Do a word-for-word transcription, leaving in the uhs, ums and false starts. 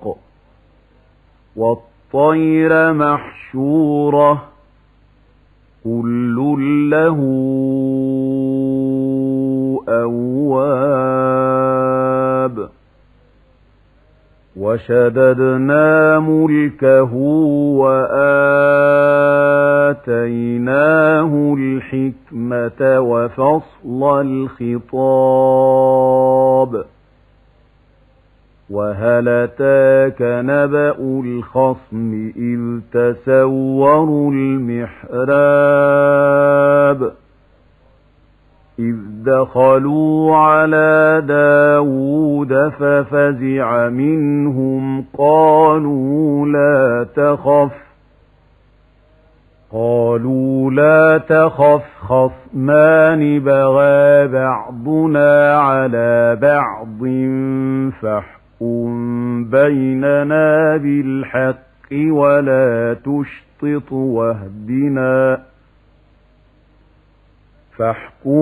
خلق والطير محشورة كل له أواب وشددنا ملكه وآتيناه الحكمة وفصل الخطاب وهل أتاك نبأ الخصم إذ تسوروا المحراب إذ دخلوا على داود ففزع منهم قالوا لا تخف قالوا لا تخف خصمان بغى بعضنا على بعض فاحكم بيننا بالحق ولا تشطط واهدنا فاحكم